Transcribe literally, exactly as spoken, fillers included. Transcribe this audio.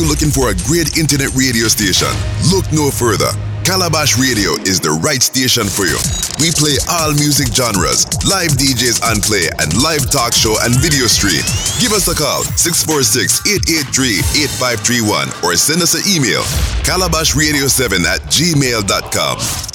you looking for a great internet radio station? Look no further. Calabash Radio is the right station for you. We play all music genres, live D Js on play, and live talk show and video stream. Give us a call, six four six, eight eight three, eight five three one, or send us an email, calabash radio seven at gmail dot com.